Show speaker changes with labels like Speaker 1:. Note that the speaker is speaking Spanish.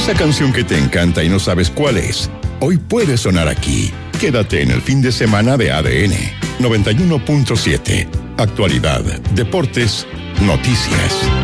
Speaker 1: Esa canción que te encanta y no sabes cuál es, hoy puede sonar aquí. Quédate en el fin de semana de ADN 91.7. Actualidad, deportes, noticias.